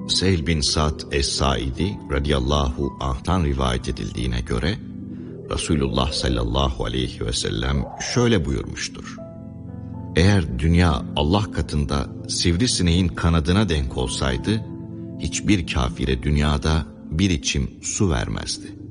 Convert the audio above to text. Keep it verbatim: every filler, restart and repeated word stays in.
Sehl bin Sa'd Es-Saidi radıyallahu anh'tan rivayet edildiğine göre Resulullah sallallahu aleyhi ve sellem şöyle buyurmuştur: Eğer dünya Allah katında sivrisineğin kanadına denk olsaydı, hiçbir kafire dünyada bir içim su vermezdi.